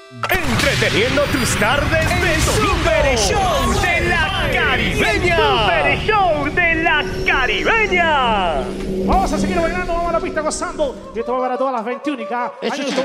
Entreteniendo tus tardes de Super Show de la Caribeña. Super Show de la Caribeña. Vamos a seguir bailando, vamos a la pista gozando. Y esto va para todas las 21.